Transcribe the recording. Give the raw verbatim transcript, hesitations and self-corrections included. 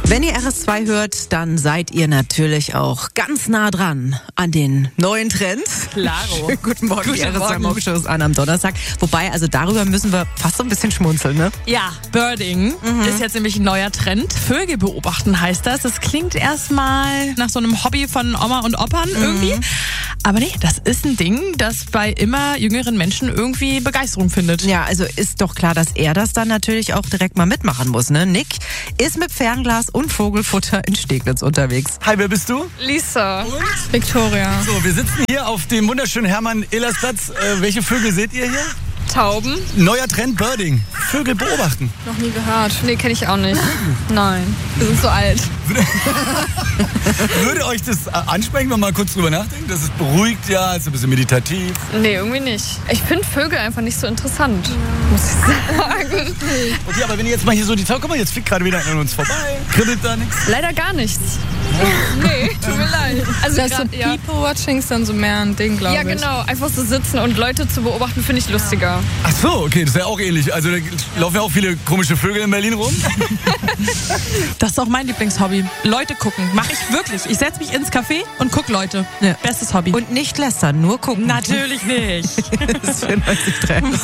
Wenn ihr R S zwei hört, dann seid ihr natürlich auch ganz nah dran an den neuen Trends. Klaro. Schönen guten Morgen, Guten die R S zwei Morgen. Morgenshow ist an am Donnerstag. Wobei, also darüber müssen wir fast so ein bisschen schmunzeln, ne? Ja, Birding Mhm. ist jetzt nämlich ein neuer Trend. Vögel beobachten heißt das. Das klingt erstmal nach so einem Hobby von Oma und Opan Mhm. irgendwie. Aber nee, das ist ein Ding, das bei immer jüngeren Menschen irgendwie Begeisterung findet. Ja, also ist doch klar, dass er das dann natürlich auch direkt mal mitmachen muss, ne? Nick ist mit Fernglas und Vogelfutter in Steglitz unterwegs. Hi, wer bist du? Lisa. Und? Victoria. So, wir sitzen hier auf dem wunderschönen Hermann-Ehlers-Platz. Äh, welche Vögel seht ihr hier? Tauben? Neuer Trend, Birding. Vögel beobachten. Noch nie gehört. Nee, kenne ich auch nicht. Nein. Wir sind so alt. Würde euch das äh, ansprechen, wenn man mal kurz drüber nachdenkt? Das ist beruhigt, ja, ist ein bisschen meditativ. Nee, irgendwie nicht. Ich finde Vögel einfach nicht so interessant, muss ich sagen. Okay, aber wenn ihr jetzt mal hier so die Zeit, guck mal, jetzt fliegt gerade wieder an uns vorbei. Kribbelt da nichts? Leider gar nichts. Nee, tut mir leid. Also Das so grad, ja. People-Watching ist dann so mehr ein Ding, glaube Ja, ich. genau. Einfach so sitzen und Leute zu beobachten, finde ich lustiger. Ach so, okay, das ist ja auch ähnlich. Also da laufen ja auch viele komische Vögel in Berlin rum. Das ist auch mein Lieblingshobby. Leute gucken. Mache ich wirklich. Ich setze mich ins Café und guck Leute. Ja. Bestes Hobby. Und nicht lästern, nur gucken. natürlich nicht. Das ist vierundneunzig Komma drei.